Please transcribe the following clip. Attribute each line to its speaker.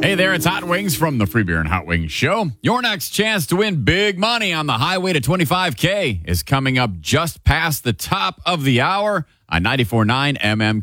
Speaker 1: Hey there, it's Hot Wings from the Free Beer and Hot Wings Show. Your next chance to win big money on the highway to 25K is coming up just past the top of the hour on 94.9 MM.